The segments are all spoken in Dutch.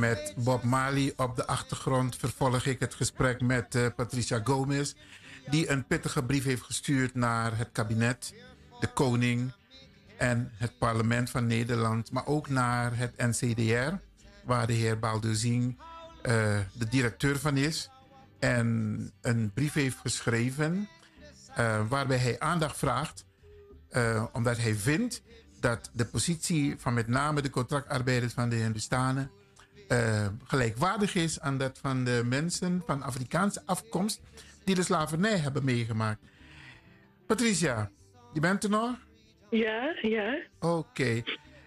met Bob Marley op de achtergrond vervolg ik het gesprek met Patricia Gomez, die een pittige brief heeft gestuurd naar het kabinet, de koning en het parlement van Nederland, maar ook naar het NCDR, waar de heer Balduzin de directeur van is. En een brief heeft geschreven waarbij hij aandacht vraagt, omdat hij vindt dat de positie van met name de contractarbeiders van de Hindustanen gelijkwaardig is aan dat van de mensen van Afrikaanse afkomst die de slavernij hebben meegemaakt. Patricia, je bent er nog? Ja, ja. Oké.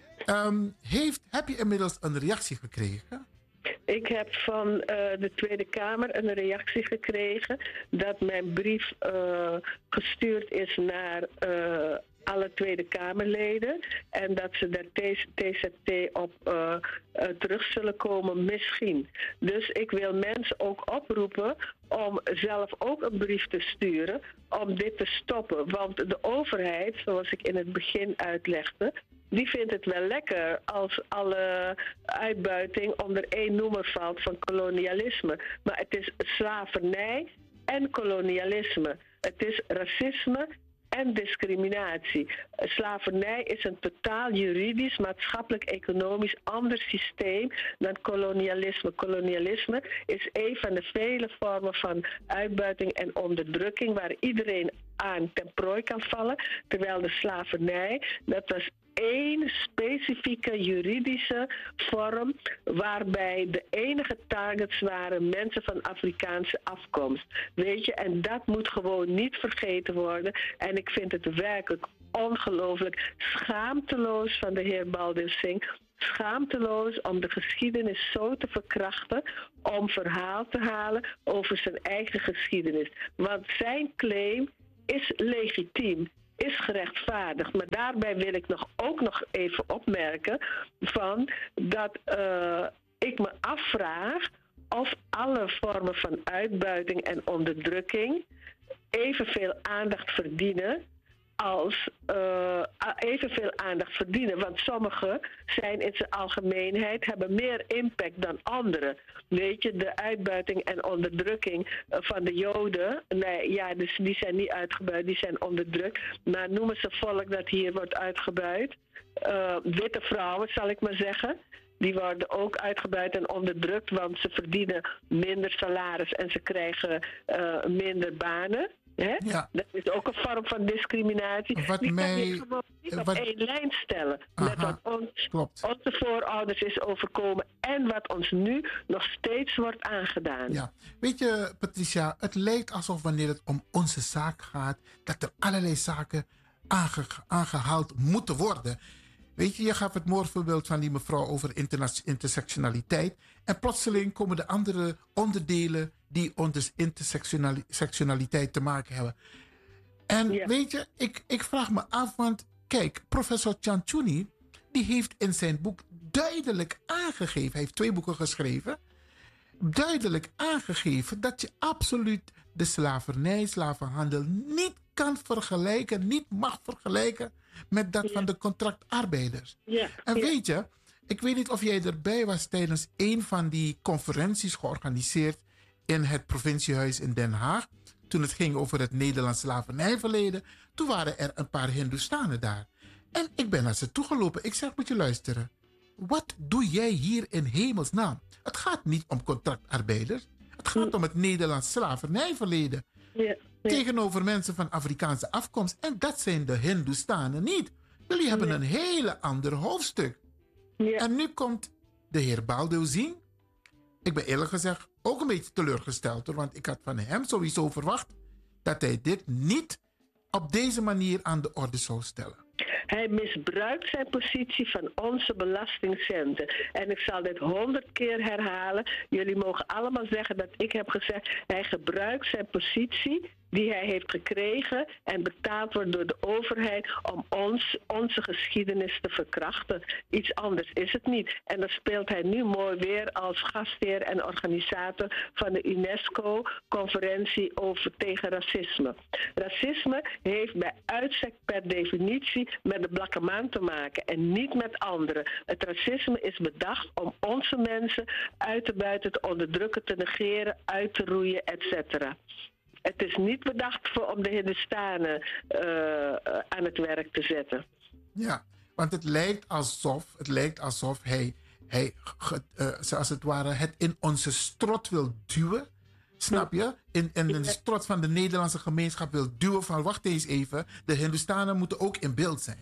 Heb je inmiddels een reactie gekregen? Ik heb van de Tweede Kamer een reactie gekregen dat mijn brief gestuurd is naar alle Tweede Kamerleden en dat ze daar TZT op terug zullen komen misschien. Dus ik wil mensen ook oproepen om zelf ook een brief te sturen om dit te stoppen. Want de overheid, zoals ik in het begin uitlegde, die vindt het wel lekker als alle uitbuiting onder één noemer valt van kolonialisme. Maar het is slavernij en kolonialisme. Het is racisme en discriminatie. Slavernij is een totaal juridisch, maatschappelijk-economisch ander systeem dan kolonialisme. Kolonialisme is een van de vele vormen van uitbuiting en onderdrukking waar iedereen aan ten prooi kan vallen. Terwijl de slavernij, dat was één specifieke juridische vorm waarbij de enige targets waren mensen van Afrikaanse afkomst. Weet je, en dat moet gewoon niet vergeten worden. En ik vind het werkelijk ongelooflijk schaamteloos van de heer Balduzin. Schaamteloos om de geschiedenis zo te verkrachten, om verhaal te halen over zijn eigen geschiedenis. Want zijn claim is legitiem, is gerechtvaardigd. Maar daarbij wil ik ook nog even opmerken van dat ik me afvraag of alle vormen van uitbuiting en onderdrukking evenveel aandacht verdienen want sommige zijn in zijn algemeenheid, hebben meer impact dan andere. Weet je, de uitbuiting en onderdrukking van de Joden, dus die zijn niet uitgebuit, die zijn onderdrukt. Maar noemen ze volk dat hier wordt uitgebuit. Witte vrouwen, zal ik maar zeggen. Die worden ook uitgebuit en onderdrukt, want ze verdienen minder salaris en ze krijgen minder banen. Hè? Ja. Dat is ook een vorm van discriminatie. Die kan je gewoon niet op één lijn stellen. Met wat onze voorouders is overkomen en wat ons nu nog steeds wordt aangedaan. Ja. Weet je, Patricia, het lijkt alsof wanneer het om onze zaak gaat, dat er allerlei zaken aangehaald moeten worden. Weet je, je gaf het mooie voorbeeld van die mevrouw over intersectionaliteit. En plotseling komen de andere onderdelen die onder intersectionaliteit te maken hebben. En weet je, ik vraag me af, want kijk, professor Cianciulli, die heeft in zijn boek duidelijk aangegeven, hij heeft 2 boeken geschreven, duidelijk aangegeven dat je absoluut de slavernij, slavenhandel niet kan vergelijken, niet mag vergelijken met dat van de contractarbeiders. Ja. En weet je, ik weet niet of jij erbij was tijdens een van die conferenties georganiseerd in het provinciehuis in Den Haag, toen het ging over het Nederlands slavernijverleden. Toen waren er een paar Hindustanen daar. En ik ben naar ze toegelopen. Ik zeg, moet je luisteren. Wat doe jij hier in hemelsnaam? Het gaat niet om contractarbeiders. Het gaat om het Nederlands slavernijverleden. Ja. Tegenover mensen van Afrikaanse afkomst. En dat zijn de Hindustanen niet. Jullie hebben een hele ander hoofdstuk. Ja. En nu komt de heer Balduzin. Ik ben eerlijk gezegd ook een beetje teleurgesteld. Want ik had van hem sowieso verwacht dat hij dit niet op deze manier aan de orde zou stellen. Hij misbruikt zijn positie van onze belastingcenten. En ik zal dit 100 keer herhalen. Jullie mogen allemaal zeggen dat ik heb gezegd, hij gebruikt zijn positie die hij heeft gekregen en betaald wordt door de overheid om onze geschiedenis te verkrachten. Iets anders is het niet. En dan speelt hij nu mooi weer als gastheer en organisator van de UNESCO-conferentie tegen racisme. Racisme heeft bij uitstek per definitie met de blakke man te maken en niet met anderen. Het racisme is bedacht om onze mensen uit te buiten, te onderdrukken, te negeren, uit te roeien, etc. Het is niet bedacht om de Hindustanen aan het werk te zetten. Ja, want het lijkt alsof hij zoals het ware, het in onze strot wil duwen. Snap je? In de strot van de Nederlandse gemeenschap wil duwen van, wacht eens even, de Hindustanen moeten ook in beeld zijn.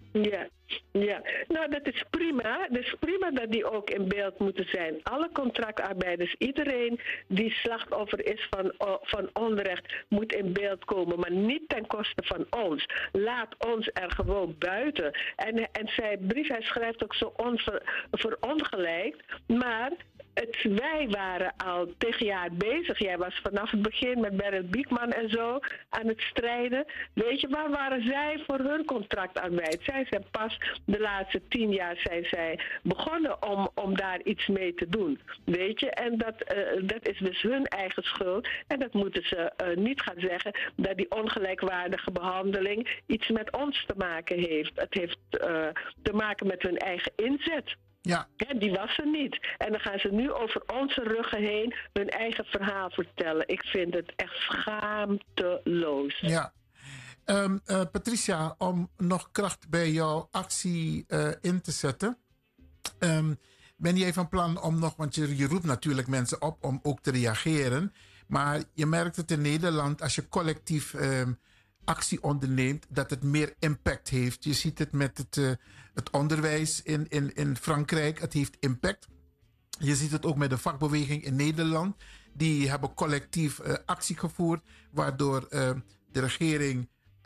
Ja, nou dat is prima. Het is prima dat die ook in beeld moeten zijn. Alle contractarbeiders, iedereen die slachtoffer is van onrecht, moet in beeld komen, maar niet ten koste van ons. Laat ons er gewoon buiten. En zijn brief, hij schrijft ook zo verongelijkt, maar wij waren al 10 jaar bezig. Jij was vanaf het begin met Beryl Biekman en zo aan het strijden. Weet je, waar waren zij voor hun contractarbeid? Zij zijn pas de laatste 10 jaar zijn zij begonnen om daar iets mee te doen. Weet je, en dat is dus hun eigen schuld. En dat moeten ze niet gaan zeggen dat die ongelijkwaardige behandeling iets met ons te maken heeft. Het heeft te maken met hun eigen inzet. Ja. Die was er niet. En dan gaan ze nu over onze ruggen heen hun eigen verhaal vertellen. Ik vind het echt schaamteloos. Ja. Patricia, om nog kracht bij jouw actie in te zetten. Ben jij van plan om nog, want je roept natuurlijk mensen op om ook te reageren. Maar je merkt het in Nederland, als je collectief actie onderneemt, dat het meer impact heeft. Je ziet het met het onderwijs in Frankrijk. Het heeft impact. Je ziet het ook met de vakbeweging in Nederland. Die hebben collectief actie gevoerd, waardoor de regering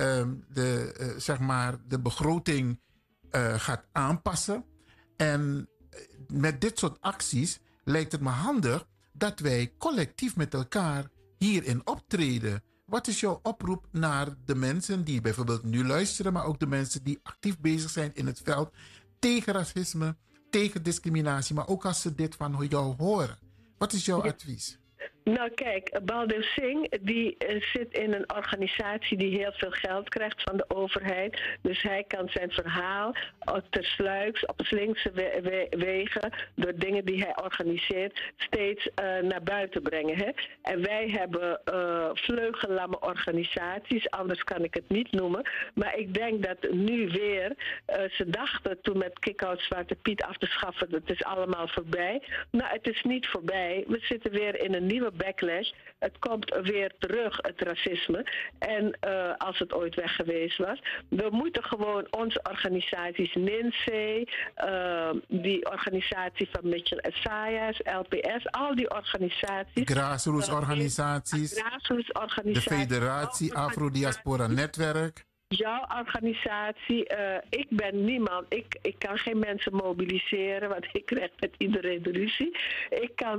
de begroting gaat aanpassen. En met dit soort acties lijkt het me handig dat wij collectief met elkaar hierin optreden. Wat is jouw oproep naar de mensen die bijvoorbeeld nu luisteren, maar ook de mensen die actief bezig zijn in het veld tegen racisme, tegen discriminatie, maar ook als ze dit van jou horen? Wat is jouw advies? Nou kijk, Baldev Singh die zit in een organisatie die heel veel geld krijgt van de overheid. Dus hij kan zijn verhaal tersluiks op slinkse wegen door dingen die hij organiseert steeds naar buiten brengen. Hè? En wij hebben vleugellamme organisaties, anders kan ik het niet noemen. Maar ik denk dat nu weer, ze dachten toen met Kick-Out Zwarte Piet af te schaffen, dat is allemaal voorbij. Nou, het is niet voorbij. We zitten weer in een nieuwe backlash. Het komt weer terug, het racisme. En als het ooit weg geweest was. We moeten gewoon onze organisaties, NINSE, die organisatie van Mitchell Essayas, LPS, al die organisaties. Grassroots organisaties. De Federatie Afro-Diaspora Netwerk. Jouw organisatie, ik ben niemand, ik kan geen mensen mobiliseren, want ik krijg met iedereen ruzie. Ik kan,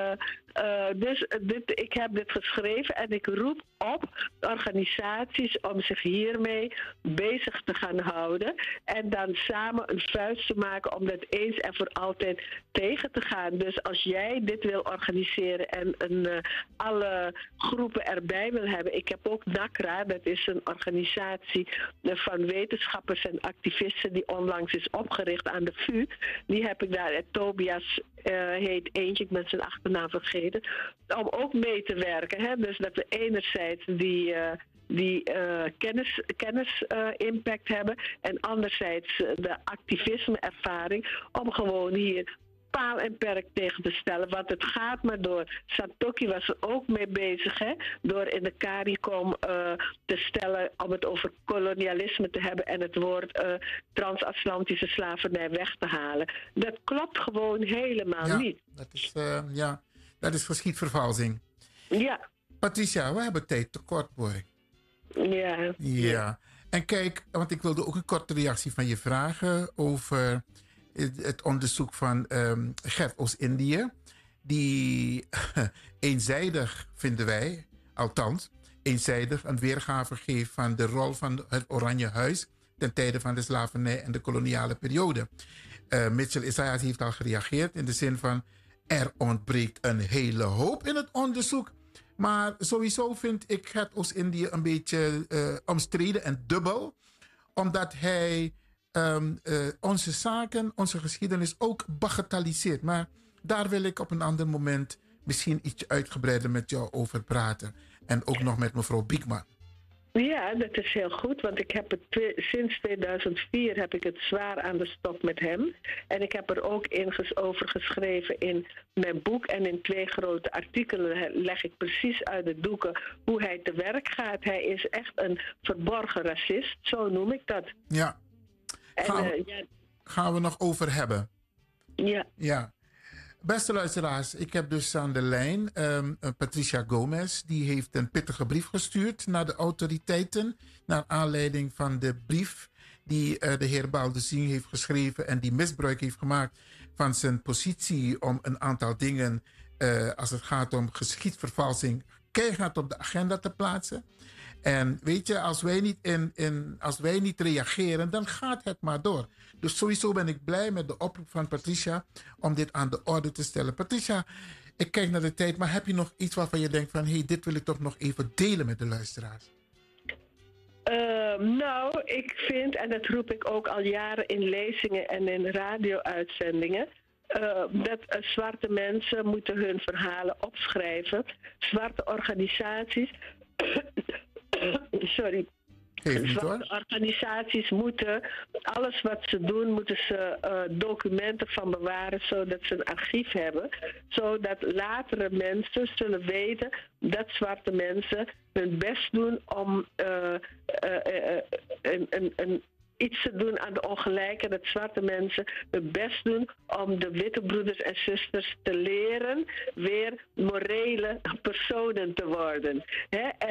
ik heb dit geschreven en ik roep op organisaties om zich hiermee bezig te gaan houden en dan samen een vuist te maken om dat eens en voor altijd tegen te gaan. Dus als jij dit wil organiseren en alle groepen erbij wil hebben, ik heb ook NACRA, dat is een organisatie van wetenschappers en activisten die onlangs is opgericht aan de VU. Die heb ik daar, Tobias heet eentje, ik ben zijn achternaam vergeten, om ook mee te werken. Hè? Dus dat we enerzijds die kennis-impact hebben en anderzijds de activisme-ervaring om gewoon hier paal en perk tegen te stellen. Want het gaat maar door. Satoki was er ook mee bezig, hè? Door in de CARICOM te stellen om het over kolonialisme te hebben en het woord transatlantische slavernij weg te halen. Dat klopt gewoon helemaal niet. Dat is geschiedvervalsing. Ja. Patricia, we hebben tijd tekort, boy. Ja. En kijk, want ik wilde ook een korte reactie van je vragen over het onderzoek van Gert Oost-Indië. Die eenzijdig, vinden wij, althans, eenzijdig een weergave geeft van de rol van het Oranje Huis ten tijde van de slavernij en de koloniale periode. Mitchell Isaias heeft al gereageerd in de zin van er ontbreekt een hele hoop in het onderzoek. Maar sowieso vind ik het Oost-Indië een beetje omstreden en dubbel. Omdat hij onze zaken, onze geschiedenis ook bagatelliseert. Maar daar wil ik op een ander moment misschien iets uitgebreider met jou over praten. En ook nog met mevrouw Biekman. Ja, dat is heel goed, want ik heb het sinds 2004 heb ik het zwaar aan de stok met hem. En ik heb er ook over geschreven in mijn boek. En in 2 grote artikelen leg ik precies uit de doeken hoe hij te werk gaat. Hij is echt een verborgen racist, zo noem ik dat. Ja, gaan we nog over hebben. Ja. Beste luisteraars, ik heb dus aan de lijn Patricia Gomez. Die heeft een pittige brief gestuurd naar de autoriteiten. Naar aanleiding van de brief die de heer Baldessien heeft geschreven. En die misbruik heeft gemaakt van zijn positie om een aantal dingen, als het gaat om geschiedvervalsing, keihard op de agenda te plaatsen. En weet je, als wij niet reageren, dan gaat het maar door. Dus sowieso ben ik blij met de oproep van Patricia om dit aan de orde te stellen. Patricia, ik kijk naar de tijd, maar heb je nog iets waarvan je denkt van, hey, dit wil ik toch nog even delen met de luisteraars? Nou, ik vind, en dat roep ik ook al jaren in lezingen en in radio-uitzendingen, dat zwarte mensen moeten hun verhalen opschrijven. Zwarte organisaties sorry. Zwarte organisaties moeten, alles wat ze doen, moeten ze documenten van bewaren, zodat ze een archief hebben. Zodat latere mensen zullen weten dat zwarte mensen hun best doen om iets te doen aan de ongelijkheid. Dat zwarte mensen hun best doen om de witte broeders en zusters te leren weer morele personen te worden.